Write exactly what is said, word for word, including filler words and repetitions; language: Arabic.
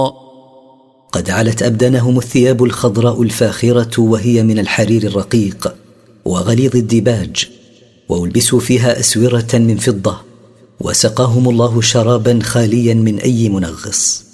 قد علت أبدانهم الثياب الخضراء الفاخرة وهي من الحرير الرقيق وغليظ الديباج، وألبسوا فيها أسورة من فضة، وسقاهم الله شرابا خاليا من أي منغص.